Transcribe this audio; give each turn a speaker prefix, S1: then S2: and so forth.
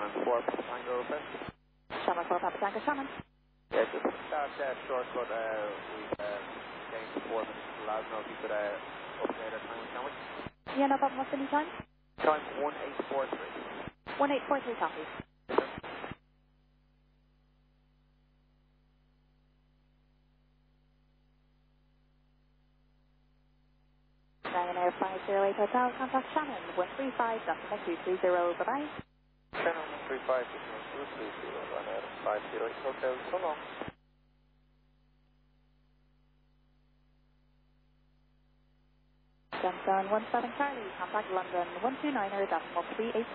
S1: Shannon 4 Papa Tango, over.
S2: Shannon 4 Papa Tango, Shannon.
S1: Yeah, just that shortcut, we've gained 4 minutes. Allows know if you could update our time, can we?
S2: Yeah, no problem. What's the new time?
S1: Time 1843.
S2: 1843, copy. Ryanair 508 Hotel, contact Shannon 135.230, bye-bye.
S1: Shannon 135.230, Ryanair 508 Hotel, so long.
S2: Johnstone 17 Charlie, contact London 129er.138.